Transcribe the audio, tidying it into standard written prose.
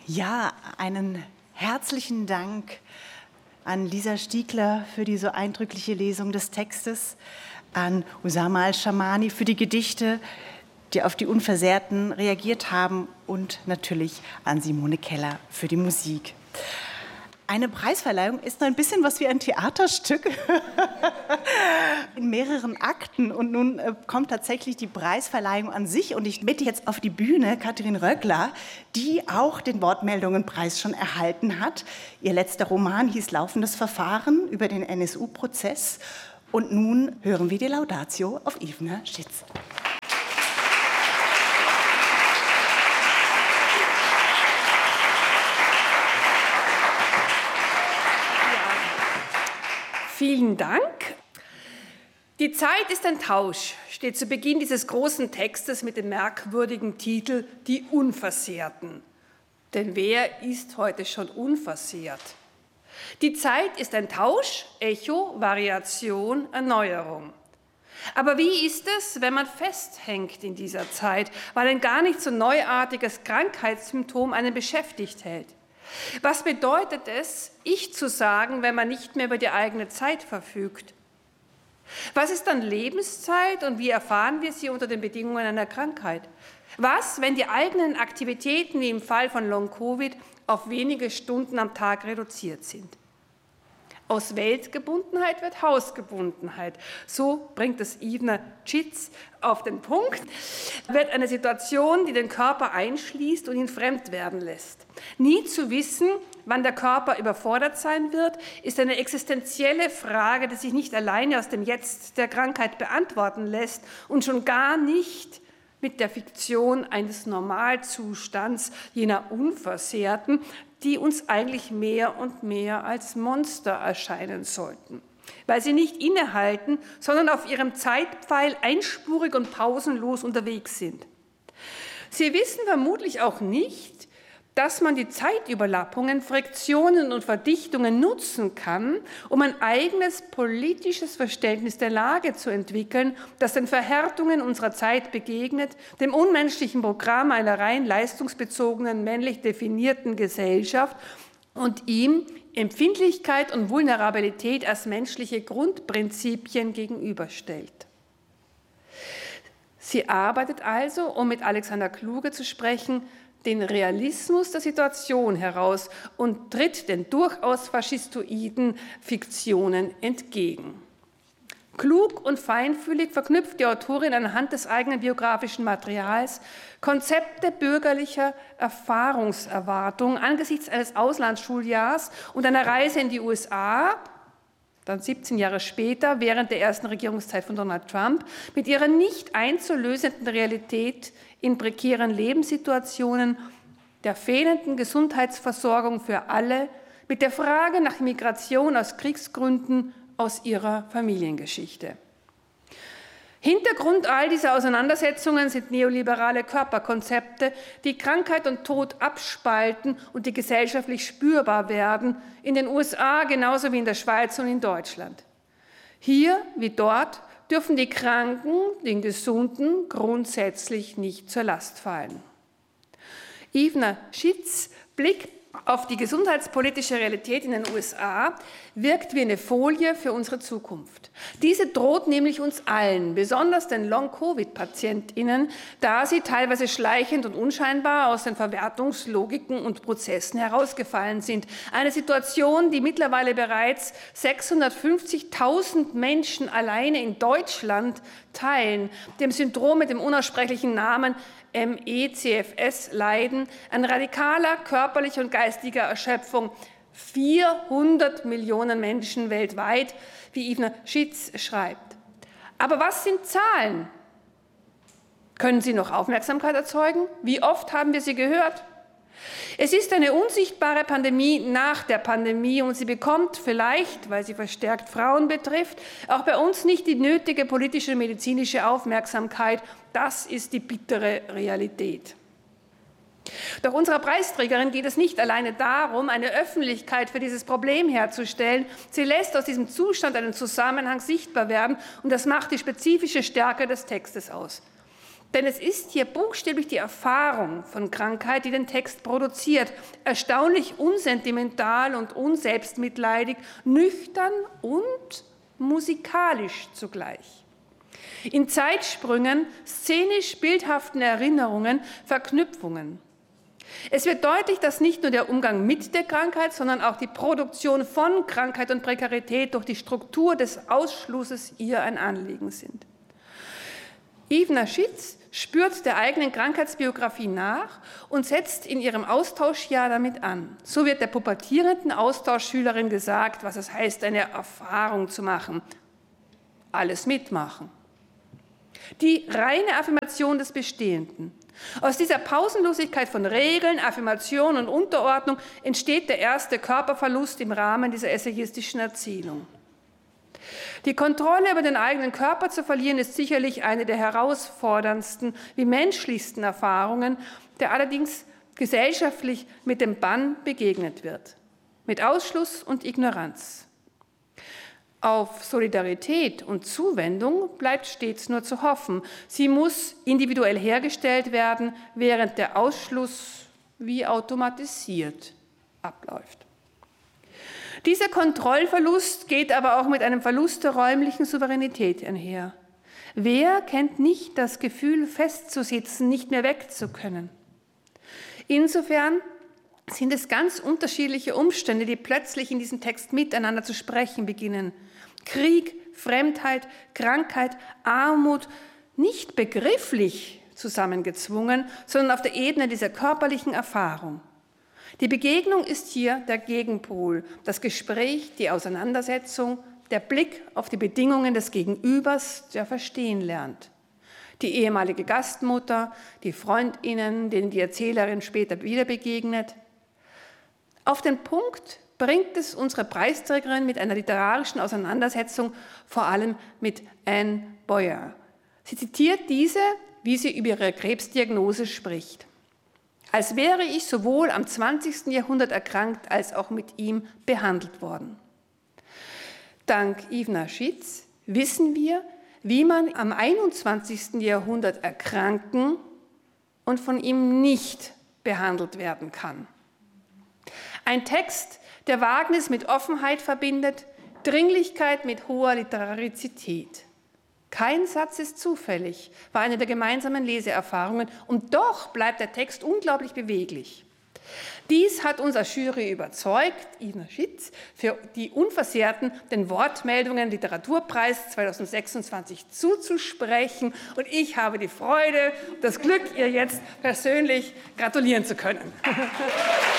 Ja, einen herzlichen Dank an Lisa Stiegler für die so eindrückliche Lesung des Textes, an Usama al-Shamani für die Gedichte, die auf die Unversehrten reagiert haben, und natürlich an Simone Keller für die Musik. Eine Preisverleihung ist ein bisschen was wie ein Theaterstück in mehreren Akten. Und nun kommt tatsächlich die Preisverleihung an sich. Und ich bitte jetzt auf die Bühne Katrin Röckler, die auch den Wortmeldungenpreis schon erhalten hat. Ihr letzter Roman hieß Laufendes Verfahren über den NSU-Prozess. Und nun hören wir die Laudatio auf Ivna Schitz. Vielen Dank. Die Zeit ist ein Tausch, steht zu Beginn dieses großen Textes mit dem merkwürdigen Titel Die Unversehrten. Denn wer ist heute schon unversehrt? Die Zeit ist ein Tausch, Echo, Variation, Erneuerung. Aber wie ist es, wenn man festhängt in dieser Zeit, weil ein gar nicht so neuartiges Krankheitssymptom einen beschäftigt hält? Was bedeutet es, ich zu sagen, wenn man nicht mehr über die eigene Zeit verfügt? Was ist dann Lebenszeit und wie erfahren wir sie unter den Bedingungen einer Krankheit? Was, wenn die eigenen Aktivitäten, wie im Fall von Long-Covid, auf wenige Stunden am Tag reduziert sind? Aus Weltgebundenheit wird Hausgebundenheit. So bringt es Ivna Schitz auf den Punkt. Wird eine Situation, die den Körper einschließt und ihn fremd werden lässt. Nie zu wissen, wann der Körper überfordert sein wird, ist eine existenzielle Frage, die sich nicht alleine aus dem Jetzt der Krankheit beantworten lässt und schon gar nicht mit der Fiktion eines Normalzustands, jener Unversehrten, die uns eigentlich mehr und mehr als Monster erscheinen sollten, weil sie nicht innehalten, sondern auf ihrem Zeitpfeil einspurig und pausenlos unterwegs sind. Sie wissen vermutlich auch nicht, dass man die Zeitüberlappungen, Friktionen und Verdichtungen nutzen kann, um ein eigenes politisches Verständnis der Lage zu entwickeln, das den Verhärtungen unserer Zeit begegnet, dem unmenschlichen Programm einer rein leistungsbezogenen, männlich definierten Gesellschaft und ihm Empfindlichkeit und Vulnerabilität als menschliche Grundprinzipien gegenüberstellt. Sie arbeitet also, um mit Alexander Kluge zu sprechen, den Realismus der Situation heraus und tritt den durchaus faschistoiden Fiktionen entgegen. Klug und feinfühlig verknüpft die Autorin anhand des eigenen biografischen Materials Konzepte bürgerlicher Erfahrungserwartung angesichts eines Auslandsschuljahrs und einer Reise in die USA, dann 17 Jahre später, während der ersten Regierungszeit von Donald Trump, mit ihrer nicht einzulösenden Realität in prekären Lebenssituationen, der fehlenden Gesundheitsversorgung für alle, mit der Frage nach Migration aus Kriegsgründen aus ihrer Familiengeschichte. Hintergrund all dieser Auseinandersetzungen sind neoliberale Körperkonzepte, die Krankheit und Tod abspalten und die gesellschaftlich spürbar werden, in den USA genauso wie in der Schweiz und in Deutschland. Hier wie dort dürfen die Kranken den Gesunden grundsätzlich nicht zur Last fallen. Ivna Schitz' Blick auf die gesundheitspolitische Realität in den USA wirkt wie eine Folie für unsere Zukunft. Diese droht nämlich uns allen, besonders den Long-Covid-PatientInnen, da sie teilweise schleichend und unscheinbar aus den Verwertungslogiken und Prozessen herausgefallen sind. Eine Situation, die mittlerweile bereits 650.000 Menschen alleine in Deutschland teilen, dem Syndrom mit dem unaussprechlichen Namen ME/CFS leiden, an radikaler körperlicher und geistiger Erschöpfung. 400 Millionen Menschen weltweit, wie Ivna Schitz schreibt. Aber was sind Zahlen? Können sie noch Aufmerksamkeit erzeugen? Wie oft haben wir sie gehört? Es ist eine unsichtbare Pandemie nach der Pandemie und sie bekommt vielleicht, weil sie verstärkt Frauen betrifft, auch bei uns nicht die nötige politische und medizinische Aufmerksamkeit. Das ist die bittere Realität. Doch unserer Preisträgerin geht es nicht alleine darum, eine Öffentlichkeit für dieses Problem herzustellen. Sie lässt aus diesem Zustand einen Zusammenhang sichtbar werden und das macht die spezifische Stärke des Textes aus. Denn es ist hier buchstäblich die Erfahrung von Krankheit, die den Text produziert. Erstaunlich unsentimental und unselbstmitleidig, nüchtern und musikalisch zugleich. In Zeitsprüngen, szenisch bildhaften Erinnerungen, Verknüpfungen. Es wird deutlich, dass nicht nur der Umgang mit der Krankheit, sondern auch die Produktion von Krankheit und Prekarität durch die Struktur des Ausschlusses ihr ein Anliegen sind. Ivna Schitz spürt der eigenen Krankheitsbiografie nach und setzt in ihrem Austauschjahr damit an. So wird der pubertierenden Austauschschülerin gesagt, was es heißt, eine Erfahrung zu machen. Alles mitmachen. Die reine Affirmation des Bestehenden. Aus dieser Pausenlosigkeit von Regeln, Affirmation und Unterordnung entsteht der erste Körperverlust im Rahmen dieser essayistischen Erzählung. Die Kontrolle über den eigenen Körper zu verlieren, ist sicherlich eine der herausforderndsten wie menschlichsten Erfahrungen, der allerdings gesellschaftlich mit dem Bann begegnet wird, mit Ausschluss und Ignoranz. Auf Solidarität und Zuwendung bleibt stets nur zu hoffen. Sie muss individuell hergestellt werden, während der Ausschluss wie automatisiert abläuft. Dieser Kontrollverlust geht aber auch mit einem Verlust der räumlichen Souveränität einher. Wer kennt nicht das Gefühl, festzusitzen, nicht mehr wegzukönnen? Insofern sind es ganz unterschiedliche Umstände, die plötzlich in diesem Text miteinander zu sprechen beginnen. Krieg, Fremdheit, Krankheit, Armut, nicht begrifflich zusammengezwungen, sondern auf der Ebene dieser körperlichen Erfahrung. Die Begegnung ist hier der Gegenpol, das Gespräch, die Auseinandersetzung, der Blick auf die Bedingungen des Gegenübers, der verstehen lernt. Die ehemalige Gastmutter, die Freundinnen, denen die Erzählerin später wieder begegnet. Auf den Punkt bringt es unsere Preisträgerin mit einer literarischen Auseinandersetzung, vor allem mit Anne Boyer. Sie zitiert diese, wie sie über ihre Krebsdiagnose spricht. Als wäre ich sowohl am 20. Jahrhundert erkrankt, als auch mit ihm behandelt worden. Dank Ivna Schitz wissen wir, wie man am 21. Jahrhundert erkranken und von ihm nicht behandelt werden kann. Ein Text, der Wagnis mit Offenheit verbindet, Dringlichkeit mit hoher Literarizität. Kein Satz ist zufällig, war eine der gemeinsamen Leseerfahrungen, und doch bleibt der Text unglaublich beweglich. Dies hat unser Jury überzeugt, Ivna Schitz, für die Unversehrten den Wortmeldungen Literaturpreis 2026 zuzusprechen. Und ich habe die Freude und das Glück, ihr jetzt persönlich gratulieren zu können.